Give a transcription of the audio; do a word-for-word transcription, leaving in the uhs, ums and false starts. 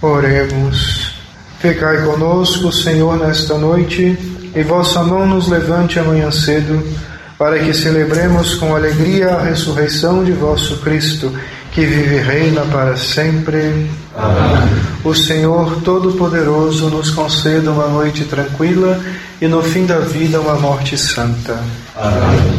Oremos. Ficai conosco, Senhor, nesta noite, e vossa mão nos levante amanhã cedo, para que celebremos com alegria a ressurreição de vosso Cristo, que vive e reina para sempre. Amém. O Senhor Todo-Poderoso nos conceda uma noite tranquila e no fim da vida uma morte santa. Amém.